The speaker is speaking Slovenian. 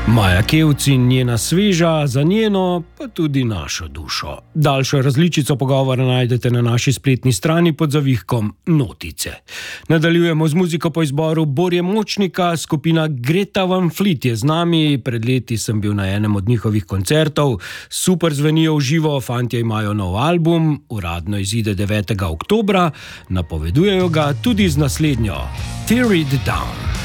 Maja Kevc in njena sveža, za njeno pa tudi našo dušo. Daljšo različico pogovora najdete na naši spletni strani pod zavihkom Notice. Nadaljujemo z muziko po izboru Borje Močnika, skupina Greta Van Fleet je z nami. Pred leti sem bil na enem od njihovih koncertov. Super zvenijo v živo, fantje imajo nov album, uradno izide 9. oktobra, napovedujejo ga tudi z naslednjo Tear It Down.